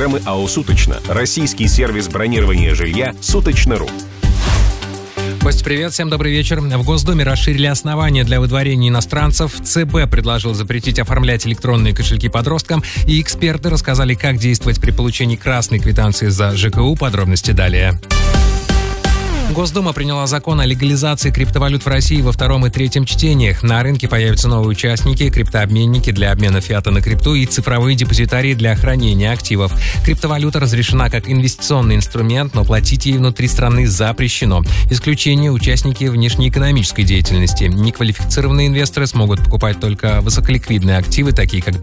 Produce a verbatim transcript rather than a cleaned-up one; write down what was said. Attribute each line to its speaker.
Speaker 1: программы АО «Суточно». Российский сервис бронирования жилья «Суточно.ру».
Speaker 2: Костя, привет, всем добрый вечер. В Госдуме расширили основания для выдворения иностранцев. ЦБ предложил запретить оформлять электронные кошельки подросткам. И эксперты рассказали, как действовать при получении красной квитанции за ЖКУ. Подробности далее. Госдума приняла закон о легализации криптовалют в России во втором и третьем чтениях. На рынке появятся новые участники, криптообменники для обмена фиата на крипту и цифровые депозитарии для хранения активов. Криптовалюта разрешена как инвестиционный инструмент, но платить ей внутри страны запрещено. Исключение – участники внешнеэкономической деятельности. Неквалифицированные инвесторы смогут покупать только высоколиквидные активы, такие как